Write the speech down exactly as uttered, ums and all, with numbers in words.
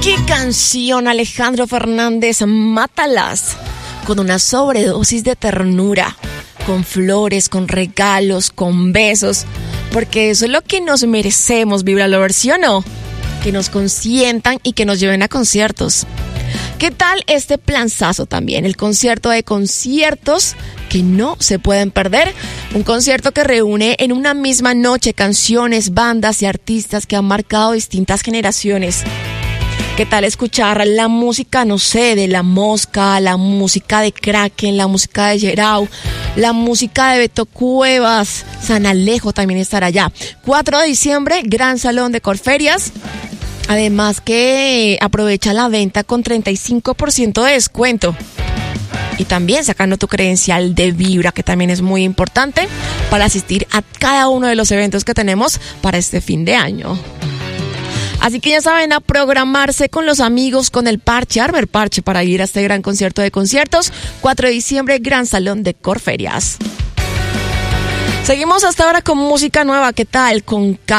¿Qué canción, Alejandro Fernández? Mátalas. Con una sobredosis de ternura, con flores, con regalos, con besos, porque eso es lo que nos merecemos, Vibra Lovers, ¿sí o no? Que nos consientan y que nos lleven a conciertos. ¿Qué tal este planzazo también? El concierto de conciertos que no se pueden perder. Un concierto que reúne en una misma noche canciones, bandas y artistas que han marcado distintas generaciones. ¿Qué tal escuchar la música, no sé, de La Mosca, la música de Kraken, la música de Gerau, la música de Beto Cuevas? San Alejo también estará allá. cuatro de diciembre, Gran Salón de Corferias. Además que aprovecha la venta con treinta y cinco por ciento de descuento. Y también sacando tu credencial de Vibra, que también es muy importante para asistir a cada uno de los eventos que tenemos para este fin de año. Así que ya saben, a programarse con los amigos, con el Parche, Arber Parche, para ir a este gran concierto de conciertos. cuatro de diciembre, Gran Salón de Corferias. Seguimos hasta ahora con música nueva. ¿Qué tal? Con